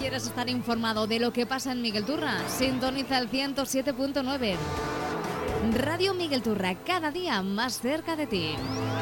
¿Quieres estar informado de lo que pasa en Miguel Turra? Sintoniza el 107.9. Radio Miguel Turra, cada día más cerca de ti.